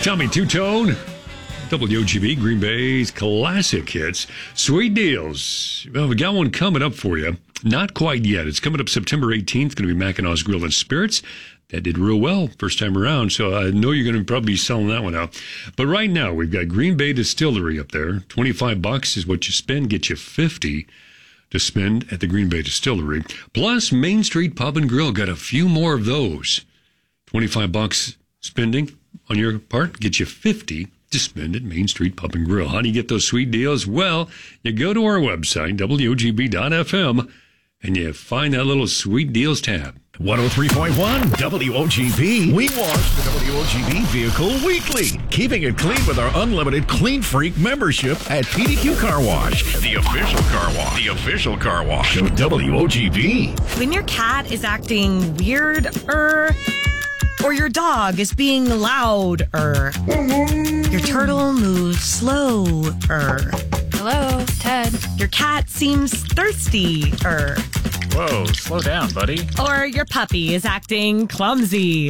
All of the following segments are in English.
Tommy Two-Tone, WOGB, Green Bay's classic hits. Sweet deals. Well, we got one coming up for you. Not quite yet. It's coming up September 18th. Going to be Mackinac Grill and Spirits. That did real well first time around, so I know you're going to probably be selling that one out. But right now, we've got Green Bay Distillery up there. $25 is what you spend. Get you $50 to spend at the Green Bay Distillery. Plus, Main Street Pub and Grill got a few more of those. $25 spending on your part. Get you $50 to spend at Main Street Pub and Grill. How do you get those sweet deals? Well, you go to our website, WOGB.FM, and you find that little sweet deals tab. 103.1 WOGB. We wash the WOGB vehicle weekly, keeping it clean with our unlimited Clean Freak membership at PDQ Car Wash, the official car wash. The official car wash of WOGB. When your cat is acting weird, or your dog is being loud, your turtle moves slow, Hello, Ted. Your cat seems thirsty, Whoa, slow down, buddy. or your puppy is acting clumsy,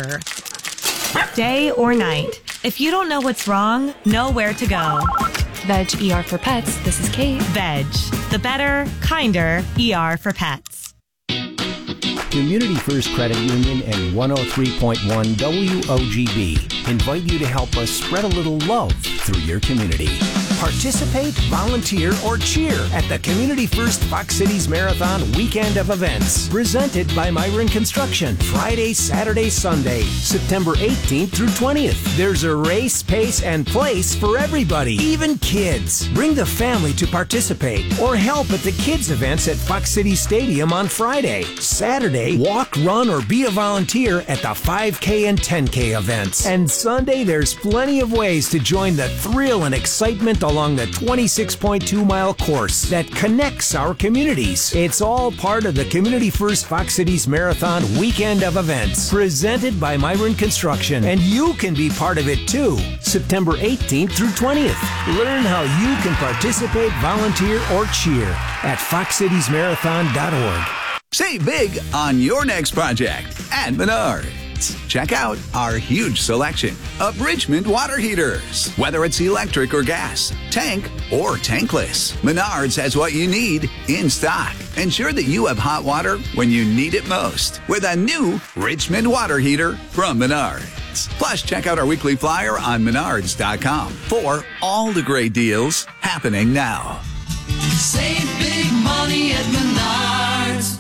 Day or night, if you don't know what's wrong, know where to go. Veg ER for Pets. This is Kate. Veg, the better, kinder ER for pets. Community First Credit Union and 103.1 WOGB invite you to help us spread a little love through your community. Participate, volunteer, or cheer at the Community First Fox Cities Marathon Weekend of Events, presented by Myron Construction, Friday, Saturday, Sunday, September 18th through 20th. There's a race, pace, and place for everybody, even kids. Bring the family to participate or help at the kids' events at Fox City Stadium on Friday. Saturday, walk, run, or be a volunteer at the 5K and 10K events. And Sunday, there's plenty of ways to join the thrill and excitement along the 26.2-mile course that connects our communities. It's all part of the Community First Fox Cities Marathon Weekend of Events, presented by Myron Construction, and you can be part of it too. September 18th through 20th. Learn how you can participate, volunteer, or cheer at foxcitiesmarathon.org. Save big on your next project at Menards. Check out our huge selection of Richmond water heaters. Whether it's electric or gas, tank or tankless, Menards has what you need in stock. Ensure that you have hot water when you need it most with a new Richmond water heater from Menards. Plus, check out our weekly flyer on Menards.com for all the great deals happening now. Save big money at Menards.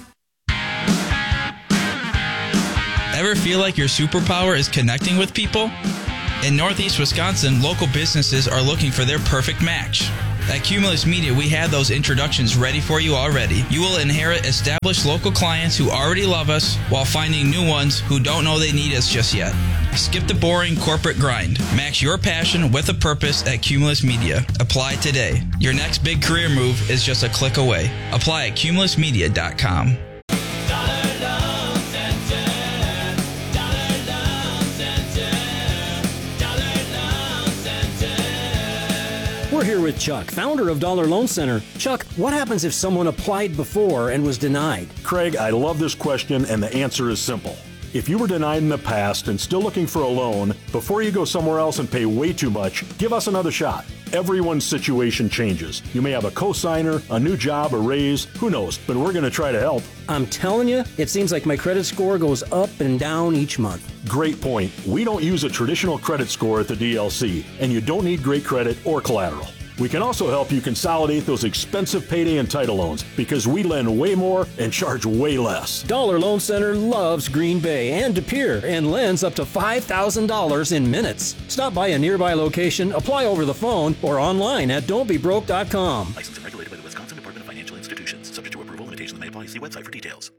Ever feel like your superpower is connecting with people? In Northeast Wisconsin, local businesses are looking for their perfect match. At Cumulus Media, we have those introductions ready for you already. You will inherit established local clients who already love us while finding new ones who don't know they need us just yet. Skip the boring corporate grind. Match your passion with a purpose at Cumulus Media. Apply today. Your next big career move is just a click away. Apply at cumulusmedia.com. We're here with Chuck, founder of Dollar Loan Center. Chuck, what happens if someone applied before and was denied? Craig, I love this question, and the answer is simple. If you were denied in the past and still looking for a loan, before you go somewhere else and pay way too much, give us another shot. Everyone's situation changes. You may have a cosigner, a new job, a raise, who knows, but we're going to try to help. I'm telling you, it seems like my credit score goes up and down each month. Great point. We don't use a traditional credit score at the DLC, and you don't need great credit or collateral. We can also help you consolidate those expensive payday and title loans because we lend way more and charge way less. Dollar Loan Center loves Green Bay and De Pere and lends up to $5,000 in minutes. Stop by a nearby location, apply over the phone, or online at don'tbebroke.com. Licensed and regulated by the Wisconsin Department of Financial Institutions. Subject to approval, limitations may apply. See website for details.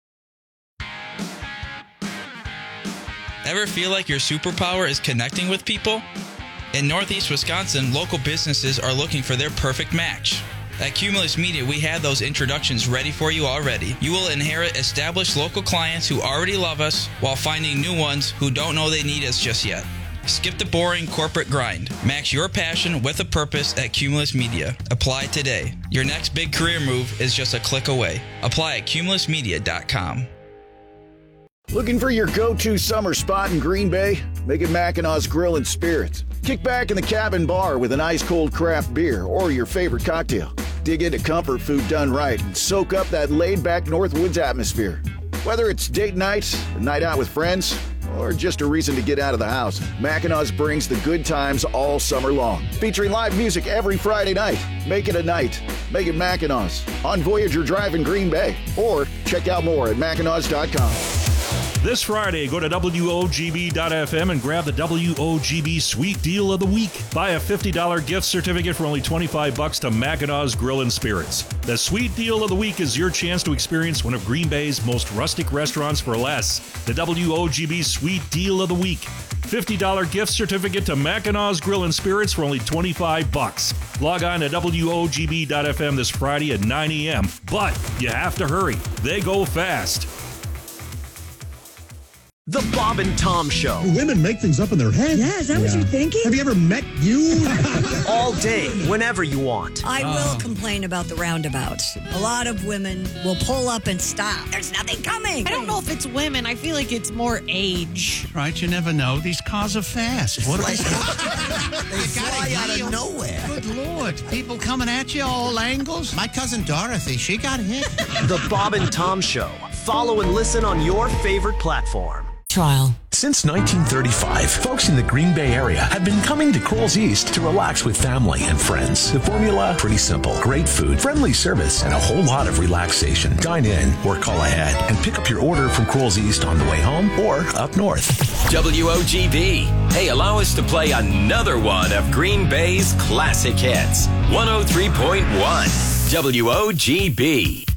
Ever feel like your superpower is connecting with people? In Northeast Wisconsin, local businesses are looking for their perfect match. At Cumulus Media, we have those introductions ready for you already. You will inherit established local clients who already love us while finding new ones who don't know they need us just yet. Skip the boring corporate grind. Match your passion with a purpose at Cumulus Media. Apply today. Your next big career move is just a click away. Apply at cumulusmedia.com. Looking for your go-to summer spot in Green Bay? Make it Mackinac Grill and Spirits. Kick back in the cabin bar with an ice-cold craft beer or your favorite cocktail. Dig into comfort food done right and soak up that laid-back Northwoods atmosphere. Whether it's date night, a night out with friends, or just a reason to get out of the house, Mackinac brings the good times all summer long. Featuring live music every Friday night. Make it a night. Make it Mackinac on Voyager Drive in Green Bay. Or check out more at mackinac.com. This Friday, go to WOGB.FM and grab the WOGB Sweet Deal of the Week. Buy a $50 gift certificate for only $25 to Mackinac Grill and Spirits. The Sweet Deal of the Week is your chance to experience one of Green Bay's most rustic restaurants for less. The WOGB Sweet Deal of the Week. $50 gift certificate to Mackinac Grill and Spirits for only $25. Log on to WOGB.FM this Friday at 9 a.m. But you have to hurry. They go fast. The Bob and Tom Show. Women make things up in their head. Yeah, is that what you're thinking? Have you ever met you? All day, whenever you want. I will complain about the roundabouts. A lot of women will pull up and stop. There's nothing coming. I don't know if it's women. I feel like it's more age. Right, you never know. These cars are fast. What are They fly out of nowhere. Good Lord. People coming at you all angles. My cousin Dorothy, she got hit. The Bob and Tom Show. Follow and listen on your favorite platform. Trial. Since 1935, folks in the Green Bay area have been coming to Kroll's East to relax with family and friends. The formula, pretty simple. Great food, friendly service, and a whole lot of relaxation. Dine in or call ahead and pick up your order from Kroll's East on the way home or up north. WOGB. Hey, allow us to play another one of Green Bay's classic hits. 103.1 WOGB.